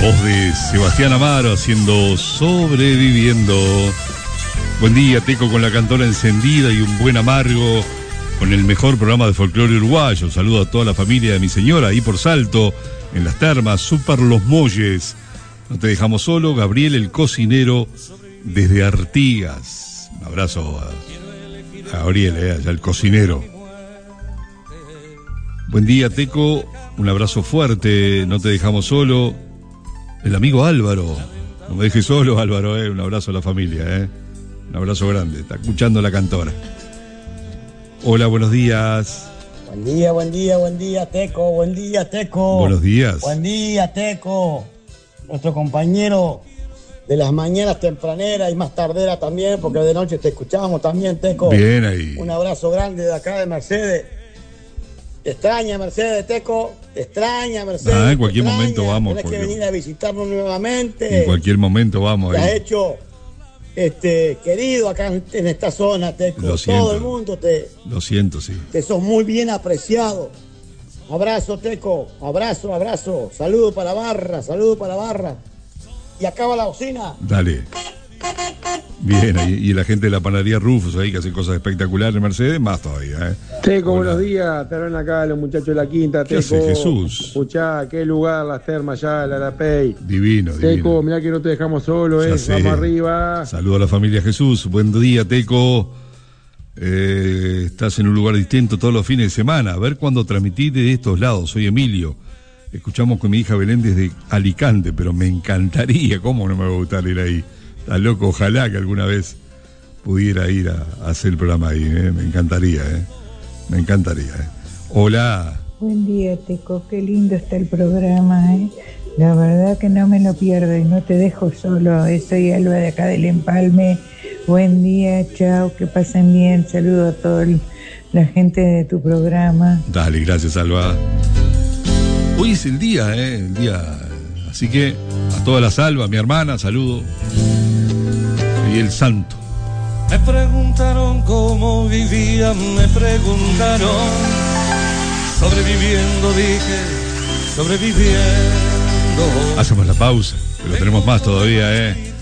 Voz de Sebastián Amaro haciendo Sobreviviendo. Buen día, Teco, con la cantora encendida y un buen amargo con el mejor programa de folclore uruguayo. Saludo a toda la familia de mi señora ahí por Salto, en las termas, Super Los Molles. No te dejamos solo, Gabriel el cocinero desde Artigas. Un abrazo a Gabriel, allá el cocinero. Buen día, Teco, un abrazo fuerte, no te dejamos solo. El amigo Álvaro, no me dejes solo, Álvaro, un abrazo a la familia, un abrazo grande, está escuchando la cantora. Hola, buenos días. Buen día, Teco, buen día, Teco. Buenos días. Buen día, Teco. Nuestro compañero de las mañanas tempraneras y más tardera también, porque de noche te escuchamos también, Teco. Bien ahí. Un abrazo grande de acá de Mercedes. Te extraña Mercedes, Teco, te extraña Mercedes. En cualquier momento vamos. Tienes que venir a visitarnos nuevamente. En cualquier momento vamos. Te has hecho querido acá en esta zona, Teco. Lo siento. Todo el mundo Lo siento, sí. te sos muy bien apreciado. Abrazo, Teco, abrazo. Saludo para la barra. Y acaba la bocina. Dale. Bien, y la gente de la panadería Rufus ahí que hace cosas espectaculares en Mercedes, más todavía, Teco, buenos días, te ven acá los muchachos de la quinta, ¿Qué Teco. hace, Jesús? Escuchá, qué lugar, las termas allá, la Arapey. Divino. Teco, mirá que no te dejamos solo, Ya sé. vamos arriba. Saludo a la familia Jesús, buen día, Teco. Estás en un lugar distinto todos los fines de semana. A ver cuándo transmití de estos lados. Soy Emilio. Escuchamos con mi hija Belén desde Alicante, pero me encantaría. ¿Cómo no me va a gustar ir ahí? Está loco, ojalá que alguna vez pudiera ir a hacer el programa ahí. Me encantaría. Me encantaría. Hola. Buen día, Teco. Qué lindo está el programa. La verdad que no me lo pierdo y no te dejo solo. Soy Alba de acá del Empalme. Buen día, chao, que pasen bien. Saludo a toda la gente de tu programa. Dale, gracias, Alba. Hoy es el día, el día. Así que a todas las Alba, mi hermana, saludo. Y el santo. Me preguntaron cómo vivía, me preguntaron. Sobreviviendo, dije, sobreviviendo. Hacemos la pausa, pero tenemos más todavía,